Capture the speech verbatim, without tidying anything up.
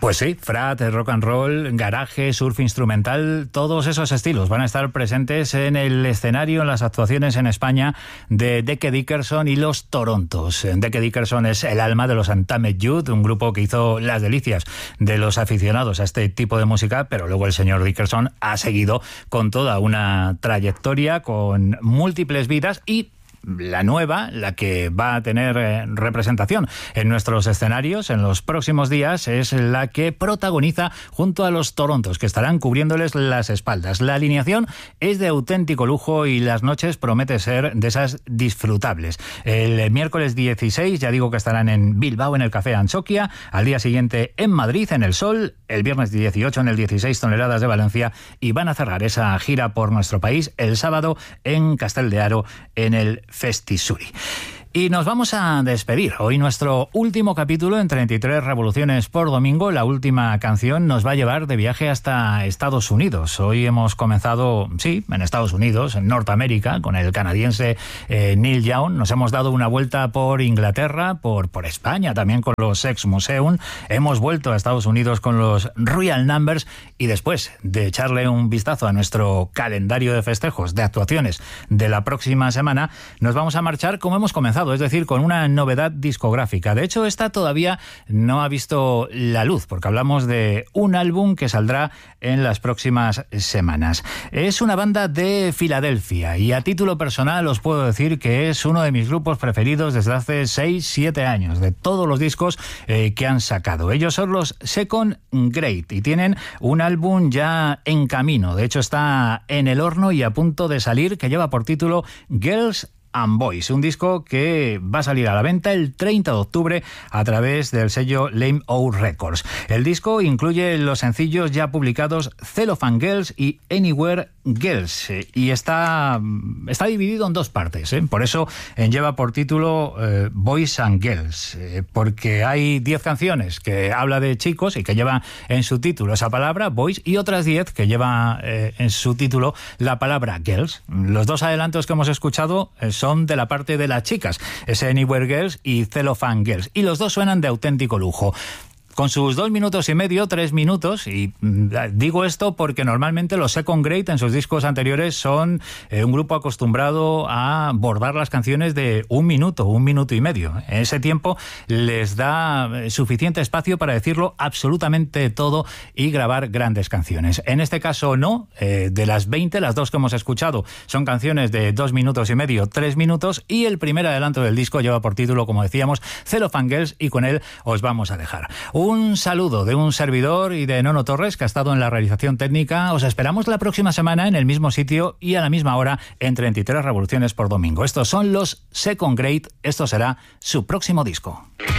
Pues sí, frat, rock and roll, garaje, surf instrumental, todos esos estilos van a estar presentes en el escenario, en las actuaciones en España de Deke Dickerson y los Torontos. Deke Dickerson es el alma de los Untamed Youth, un grupo que hizo las delicias de los aficionados a este tipo de música, pero luego el señor Dickerson ha seguido con toda una trayectoria, con múltiples vidas, y la nueva, la que va a tener eh, representación en nuestros escenarios en los próximos días, es la que protagoniza junto a los Torontos, que estarán cubriéndoles las espaldas. La alineación es de auténtico lujo y las noches promete ser de esas disfrutables. El miércoles dieciséis, ya digo que estarán en Bilbao en el Café Anchoquia, al día siguiente en Madrid en el Sol, el viernes dieciocho en el dieciséis Toneladas de Valencia, y van a cerrar esa gira por nuestro país el sábado en Castel de Aro en el Festisuri. Y nos vamos a despedir. Hoy nuestro último capítulo en treinta y tres Revoluciones por Domingo. La última canción nos va a llevar de viaje hasta Estados Unidos. Hoy hemos comenzado, sí, en Estados Unidos, en Norteamérica, con el canadiense eh, Neil Young. Nos hemos dado una vuelta por Inglaterra, por, por España, también con los Sex Museum. Hemos vuelto a Estados Unidos con los Real Numbers. Y después de echarle un vistazo a nuestro calendario de festejos, de actuaciones de la próxima semana, nos vamos a marchar como hemos comenzado, es decir, con una novedad discográfica. De hecho, esta todavía no ha visto la luz, porque hablamos de un álbum que saldrá en las próximas semanas. Es una banda de Filadelfia y a título personal os puedo decir que es uno de mis grupos preferidos desde hace seis siete años, de todos los discos eh, que han sacado. Ellos son los Second Grade y tienen un álbum ya en camino. De hecho, está en el horno y a punto de salir, que lleva por título Girls and Boys, un disco que va a salir a la venta el treinta de octubre a través del sello Lame O Records. El disco incluye los sencillos ya publicados Cellophane Girls y Anywhere Girls, y está, está dividido en dos partes, ¿eh? Por eso eh, lleva por título eh, Boys and Girls, eh, porque hay diez canciones que habla de chicos y que llevan en su título esa palabra, Boys, y otras diez que lleva eh, en su título la palabra Girls. Los dos adelantos que hemos escuchado eh, son son de la parte de las chicas, es Anywhere Girls y Cellophane Girls, y los dos suenan de auténtico lujo. Con sus dos minutos y medio, tres minutos, y digo esto porque normalmente los Second Grade en sus discos anteriores son eh, un grupo acostumbrado a bordar las canciones de un minuto, un minuto y medio. En ese tiempo les da suficiente espacio para decirlo absolutamente todo y grabar grandes canciones. En este caso no, eh, de las veinte, las dos que hemos escuchado son canciones de dos minutos y medio, tres minutos, y el primer adelanto del disco lleva por título, como decíamos, Cellophane Girls, y con él os vamos a dejar. Un saludo de un servidor y de Nono Torres, que ha estado en la realización técnica. Os esperamos la próxima semana en el mismo sitio y a la misma hora en treinta y tres Revoluciones por Domingo. Estos son los Second Grade. Esto será su próximo disco.